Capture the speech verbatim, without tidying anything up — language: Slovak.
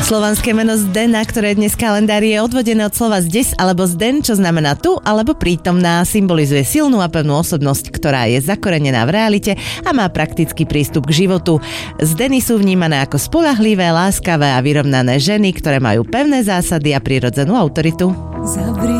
Slovanské meno Zdena, ktoré dnes v kalendári je odvodené od slova zdes alebo zden, čo znamená tu alebo prítomná, symbolizuje silnú a pevnú osobnosť, ktorá je zakorenená v realite a má praktický prístup k životu. Zdeny sú vnímané ako spoľahlivé, láskavé a vyrovnané ženy, ktoré majú pevné zásady a prirodzenú autoritu. Zavri